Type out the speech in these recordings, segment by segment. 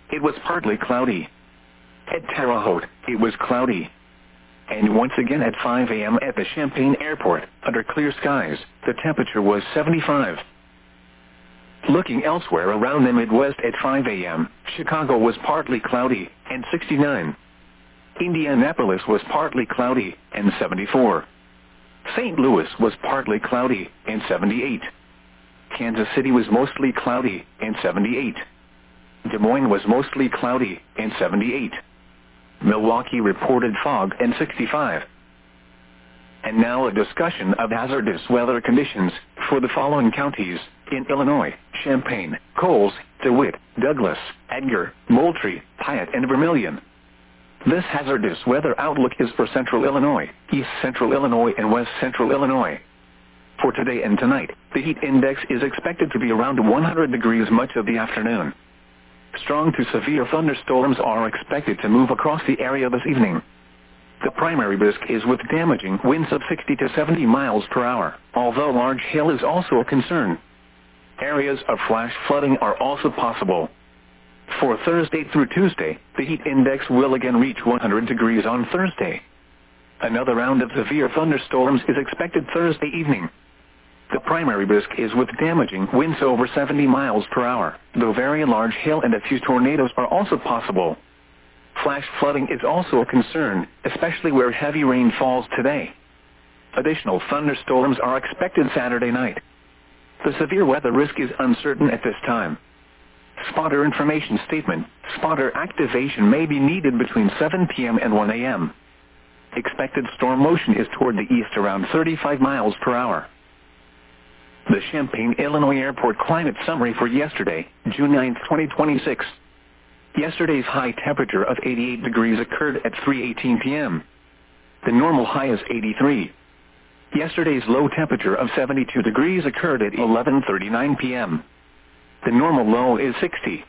it was partly cloudy. At Terre Haute, it was cloudy. And once again at 5 a.m. at the Champaign Airport, under clear skies, the temperature was 75. Looking elsewhere around the Midwest at 5 a.m., Chicago was partly cloudy, and 69. Indianapolis was partly cloudy, and 74. St. Louis was partly cloudy, and 78. Kansas City was mostly cloudy, and 78. Des Moines was mostly cloudy, and 78. Milwaukee reported fog, and 65. And now a discussion of hazardous weather conditions for the following counties in Illinois: Champaign, Coles, DeWitt, Douglas, Edgar, Moultrie, Piatt, and Vermilion. This hazardous weather outlook is for Central Illinois, East Central Illinois, and West Central Illinois. For today and tonight, the heat index is expected to be around 100 degrees much of the afternoon. Strong to severe thunderstorms are expected to move across the area this evening. The primary risk is with damaging winds of 60 to 70 miles per hour, although large hail is also a concern. Areas of flash flooding are also possible. For Thursday through Tuesday, the heat index will again reach 100 degrees on Thursday. Another round of severe thunderstorms is expected Thursday evening. The primary risk is with damaging winds over 70 miles per hour, though very large hail and a few tornadoes are also possible. Flash flooding is also a concern, especially where heavy rain falls today. Additional thunderstorms are expected Saturday night. The severe weather risk is uncertain at this time. Spotter information statement: spotter activation may be needed between 7 p.m. and 1 a.m. Expected storm motion is toward the east around 35 miles per hour. The Champaign, Illinois Airport climate summary for yesterday, June 9, 2026. Yesterday's high temperature of 88 degrees occurred at 3:18 p.m. The normal high is 83. Yesterday's low temperature of 72 degrees occurred at 11:39 p.m. The normal low is 60.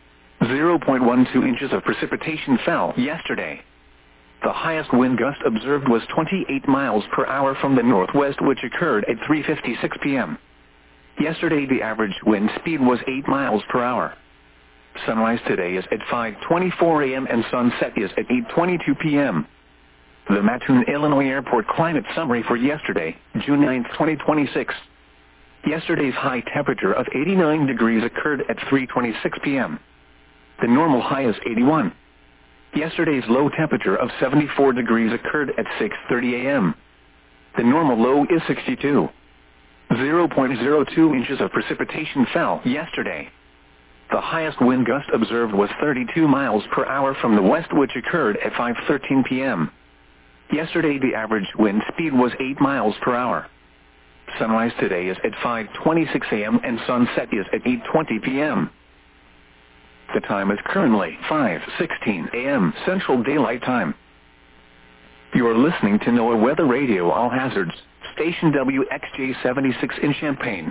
0.12 inches of precipitation fell yesterday. The highest wind gust observed was 28 miles per hour from the northwest, which occurred at 3:56 p.m. Yesterday the average wind speed was 8 miles per hour. Sunrise today is at 5:24 a.m. and sunset is at 8:22 p.m. The Mattoon, Illinois Airport climate summary for yesterday, June 9, 2026. Yesterday's high temperature of 89 degrees occurred at 3:26 p.m. The normal high is 81. Yesterday's low temperature of 74 degrees occurred at 6:30 a.m. The normal low is 62. 0.02 inches of precipitation fell yesterday. The highest wind gust observed was 32 miles per hour from the west, which occurred at 5:13 p.m. Yesterday the average wind speed was 8 miles per hour. Sunrise today is at 5:26 a.m. and sunset is at 8:20 p.m. The time is currently 5:16 a.m. Central Daylight Time. You are listening to NOAA Weather Radio All Hazards, station WXJ-76 in Champaign.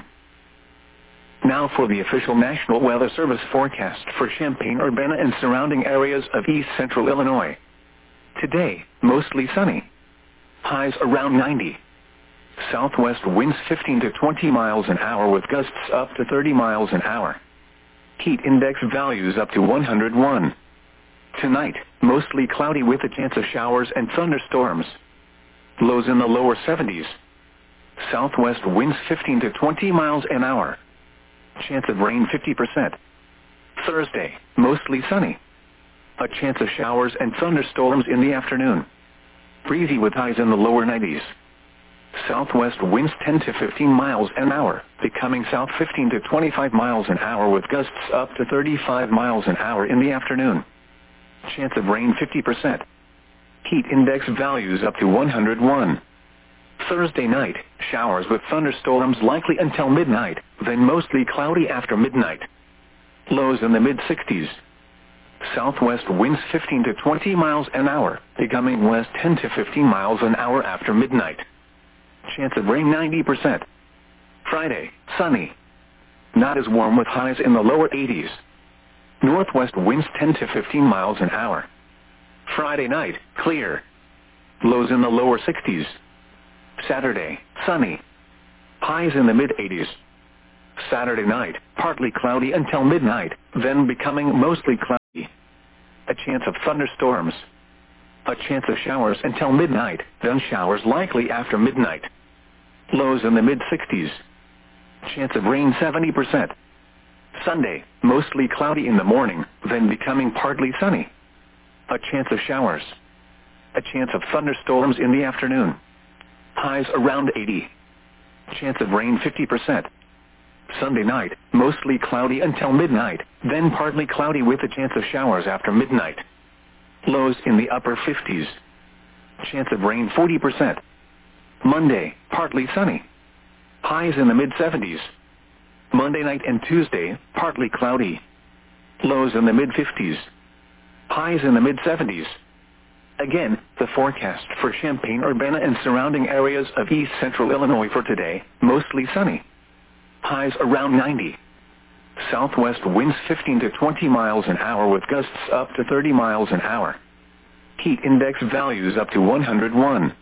Now for the official National Weather Service forecast for Champaign, Urbana, and surrounding areas of East Central Illinois. Today, mostly sunny. Highs around 90. Southwest winds 15 to 20 miles an hour with gusts up to 30 miles an hour. Heat index values up to 101. Tonight, mostly cloudy with a chance of showers and thunderstorms. Lows in the lower 70s. Southwest winds 15 to 20 miles an hour. Chance of rain 50%. Thursday, mostly sunny. A chance of showers and thunderstorms in the afternoon. Breezy with highs in the lower 90s. Southwest winds 10 to 15 miles an hour, becoming south 15 to 25 miles an hour with gusts up to 35 miles an hour in the afternoon. Chance of rain 50%. Heat index values up to 101. Thursday night, showers with thunderstorms likely until midnight, then mostly cloudy after midnight. Lows in the mid-60s. Southwest winds 15 to 20 miles an hour, becoming west 10 to 15 miles an hour after midnight. Chance of rain 90%. Friday, sunny. Not as warm with highs in the lower 80s. Northwest winds 10 to 15 miles an hour. Friday night, clear. Lows in the lower 60s. Saturday, sunny. Highs in the mid-80s. Saturday night, partly cloudy until midnight, then becoming mostly cloudy. chance of thunderstorms. A chance of showers until midnight, then showers likely after midnight. Lows in the mid-60s. Chance of rain 70%. Sunday, mostly cloudy in the morning, then becoming partly sunny. A chance of showers. A chance of thunderstorms in the afternoon. Highs around 80. Chance of rain 50%. Sunday night, mostly cloudy until midnight, then partly cloudy with a chance of showers after midnight. Lows in the upper 50s. Chance of rain 40%. Monday, partly sunny. Highs in the mid-70s. Monday night and Tuesday, partly cloudy. Lows in the mid-50s. Highs in the mid-70s. Again, the forecast for Champaign-Urbana and surrounding areas of east central Illinois for today, mostly sunny. Highs around 90. Southwest winds 15 to 20 miles an hour with gusts up to 30 miles an hour. Heat index values up to 101.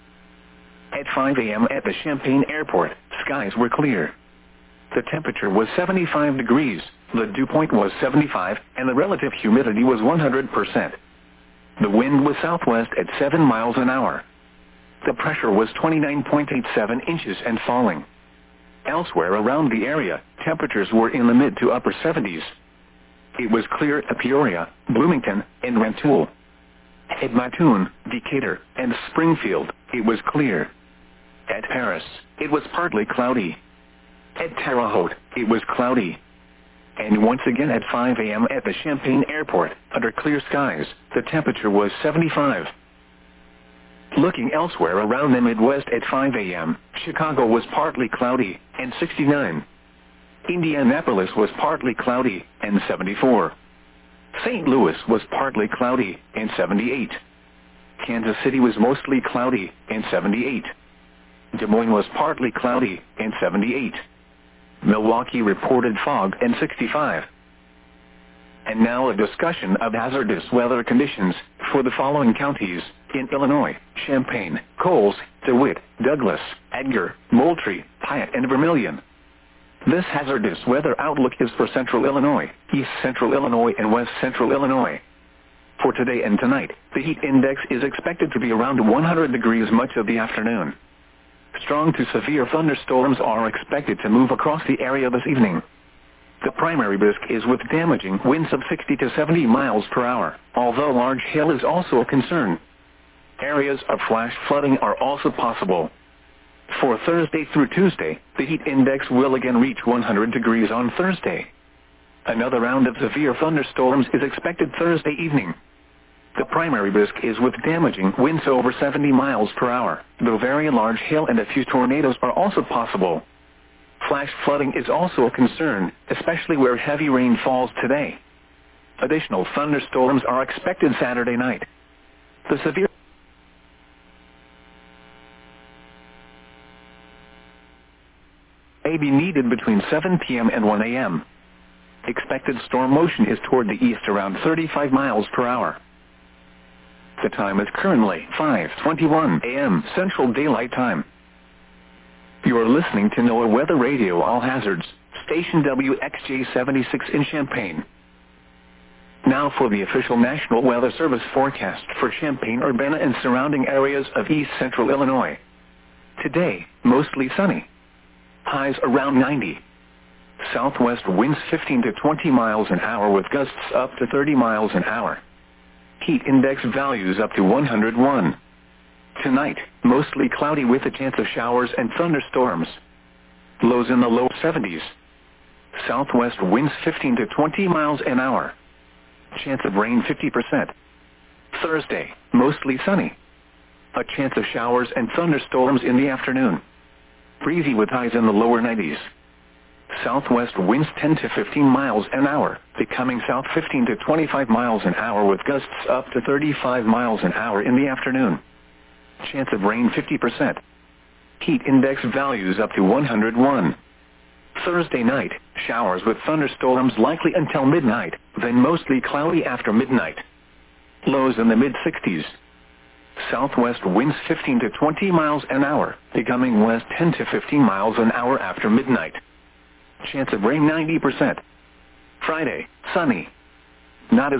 At 5 a.m. at the Champaign Airport, skies were clear. The temperature was 75 degrees, the dew point was 75, and the relative humidity was 100%. The wind was southwest at 7 miles an hour. The pressure was 29.87 inches and falling. Elsewhere around the area, temperatures were in the mid to upper 70s. It was clear at Peoria, Bloomington, and Rantoul. At Mattoon, Decatur, and Springfield, it was clear. At Paris, it was partly cloudy. At Terre Haute, it was cloudy. And once again at 5 a.m. at the Champaign Airport, under clear skies, the temperature was 75. Looking elsewhere around the Midwest at 5 a.m., Chicago was partly cloudy, and 69. Indianapolis was partly cloudy, and 74. St. Louis was partly cloudy, and 78. Kansas City was mostly cloudy, and 78. Des Moines was partly cloudy, and 78. Milwaukee reported fog, and 65. And now a discussion of hazardous weather conditions for the following counties in Illinois: Champaign, Coles, DeWitt, Douglas, Edgar, Moultrie, Piatt, and Vermilion. This hazardous weather outlook is for Central Illinois, East Central Illinois, and West Central Illinois. For today and tonight, the heat index is expected to be around 100 degrees much of the afternoon. Strong to severe thunderstorms are expected to move across the area this evening. The primary risk is with damaging winds of 60 to 70 miles per hour, although large hail is also a concern. Areas of flash flooding are also possible. For Thursday through Tuesday, the heat index will again reach 100 degrees on Thursday. Another round of severe thunderstorms is expected Thursday evening. The primary risk is with damaging winds over 70 miles per hour, though very large hail and a few tornadoes are also possible. Flash flooding is also a concern, especially where heavy rain falls today. Additional thunderstorms are expected Saturday night. The severe may be needed between 7 p.m. and 1 a.m. Expected storm motion is toward the east around 35 miles per hour. The time is currently 5:21 a.m. Central Daylight Time. You are listening to NOAA Weather Radio All Hazards, station WXJ-76 in Champaign. Now for the official National Weather Service forecast for Champaign-Urbana and surrounding areas of east central Illinois. Today, mostly sunny. Highs around 90. Southwest winds 15 to 20 miles an hour with gusts up to 30 miles an hour. Heat index values up to 101. Tonight, mostly cloudy with a chance of showers and thunderstorms. Lows in the low 70s. Southwest winds 15 to 20 miles an hour. Chance of rain 50%. Thursday, mostly sunny. A chance of showers and thunderstorms in the afternoon. Breezy with highs in the lower 90s. Southwest winds 10 to 15 miles an hour, becoming south 15 to 25 miles an hour with gusts up to 35 miles an hour in the afternoon. Chance of rain 50%. Heat index values up to 101. Thursday night, showers with thunderstorms likely until midnight, then mostly cloudy after midnight. Lows in the mid-60s. Southwest winds 15 to 20 miles an hour, becoming west 10 to 15 miles an hour after midnight. Chance of rain 90%. Friday, sunny. Not as